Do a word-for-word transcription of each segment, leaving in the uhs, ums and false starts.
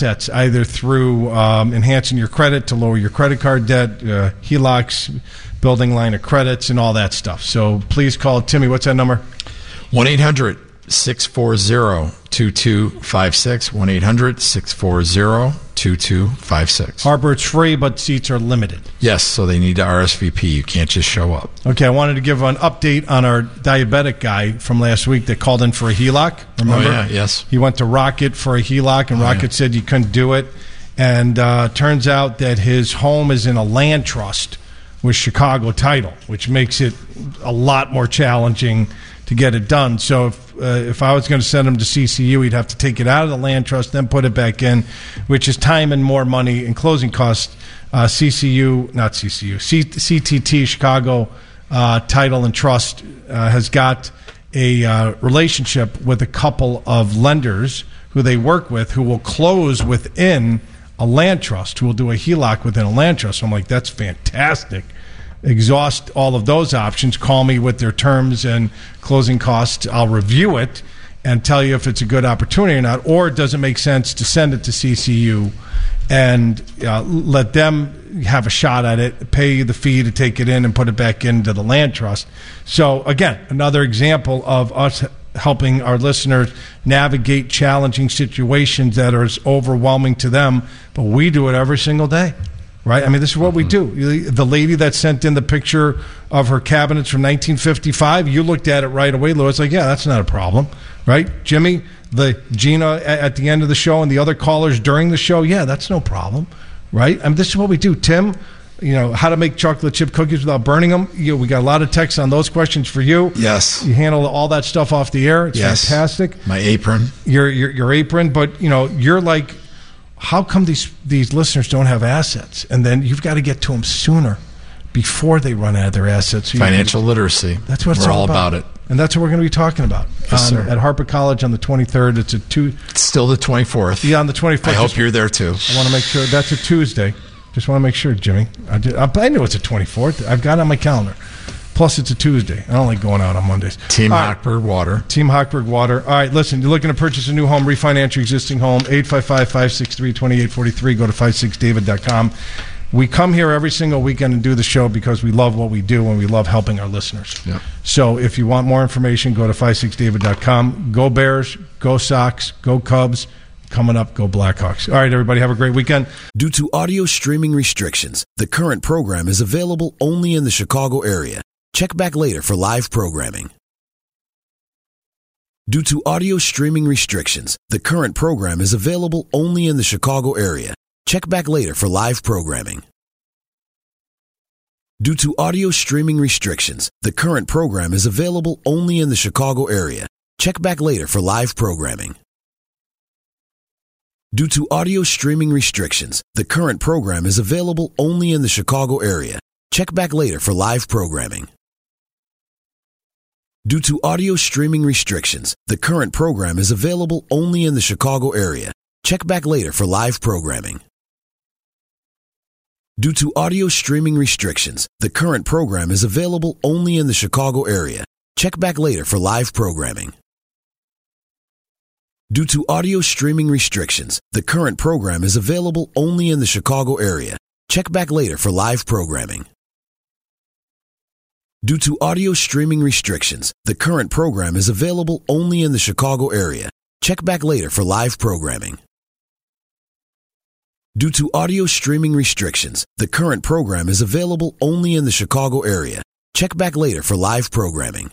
assets, either through um, enhancing your credit to lower your credit card debt, uh, H E L O Cs, building line of credits, and all that stuff. So please call Timmy. What's that number? one eight hundred six four zero two two five six. one eight hundred six four zero two two five six. Harper, it's free, but seats are limited. Yes, so they need to R S V P. You can't just show up. Okay, I wanted to give an update on our diabetic guy from last week that called in for a H E L O C. Remember? Oh, yeah, yes. He went to Rocket for a H E L O C, and Oh, Rocket yeah. said you couldn't do it. And uh, turns out that his home is in a land trust with Chicago title, which makes it a lot more challenging to get it done. So if uh, if I was going to send him to C C U, he'd have to take it out of the land trust, then put it back in, which is time and more money and closing costs. Uh, C C U, not C C U, C- CTT, Chicago uh, Title and Trust, uh, has got a uh, relationship with a couple of lenders who they work with who will close within a land trust, who will do a H E L O C within a land trust. So I'm like, that's fantastic. Exhaust all of those options. Call me with their terms and closing costs. I'll review it and tell you if it's a good opportunity or not, or it doesn't make sense to send it to C C U and uh, let them have a shot at it, pay the fee to take it in and put it back into the land trust. So, again, another example of us helping our listeners navigate challenging situations that are as overwhelming to them, but we do it every single day. Right? I mean, this is what we do. The lady that sent in the picture of her cabinets from nineteen fifty-five, you looked at it right away, Louis. Like, yeah, that's not a problem. Right? Jimmy, the Gina at the end of the show and the other callers during the show, yeah, that's no problem. Right? I mean, this is what we do. Tim, you know, how to make chocolate chip cookies without burning them. You know, we got a lot of texts on those questions for you. Yes. You handle all that stuff off the air. It's yes. fantastic. My apron. Your, your, your apron. But, you know, you're like, how come these these listeners don't have assets? And then you've got to get to them sooner before they run out of their assets. So Financial can, literacy. That's what it's We're all all about. about it. And that's what we're going to be talking about Yes, on, sir. at Harper College on the twenty-third. It's a two. It's still the twenty-fourth. Yeah, on the twenty-fourth. I hope you're there, too. I want to make sure. That's a Tuesday. Just want to make sure, Jimmy. I, did, I, I know it's a twenty-fourth. I've got it on my calendar. Plus, it's a Tuesday. I don't like going out on Mondays. Team All Hochberg right. Water. Team Hochberg Water. All right, listen, you're looking to purchase a new home, refinance your existing home, eight five five, five six three, two eight four three. Go to five six david dot com. We come here every single weekend and do the show because we love what we do and we love helping our listeners. Yep. So if you want more information, go to five six david dot com. Go Bears, go Sox, go Cubs. Coming up, go Blackhawks. All right, everybody, have a great weekend. Due to audio streaming restrictions, the current program is available only in the Chicago area. Check back later for live programming. Due to audio streaming restrictions, the current program is available only in the Chicago area. Check back later for live programming. Due to audio streaming restrictions, the current program is available only in the Chicago area. Check back later for live programming. Due to audio streaming restrictions, the current program is available only in the Chicago area. Check back later for live programming. Due to audio streaming restrictions, the current program is available only in the Chicago area. Check back later for live programming. Due to audio streaming restrictions, the current program is available only in the Chicago area. Check back later for live programming. Due to audio streaming restrictions, the current program is available only in the Chicago area. Check back later for live programming. Due to audio streaming restrictions, the current program is available only in the Chicago area. Check back later for live programming. Due to audio streaming restrictions, the current program is available only in the Chicago area. Check back later for live programming.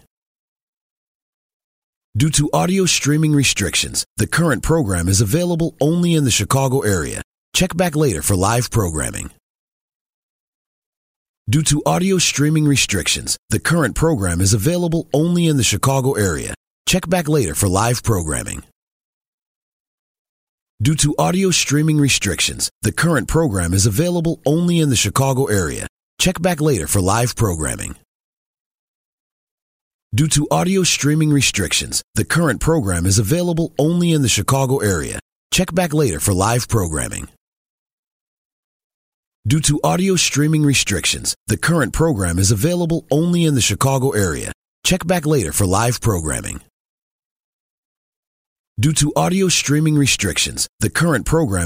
Due to audio streaming restrictions, the current program is available only in the Chicago area. Check back later for live programming. Due to audio streaming restrictions, the current program is available only in the Chicago area. Check back later for live programming. Due to audio streaming restrictions, the current program is available only in the Chicago area. Check back later for live programming. Due to audio streaming restrictions, the current program is available only in the Chicago area. Check back later for live programming. Due to audio streaming restrictions, the current program is available only in the Chicago area. Check back later for live programming. Due to audio streaming restrictions, the current program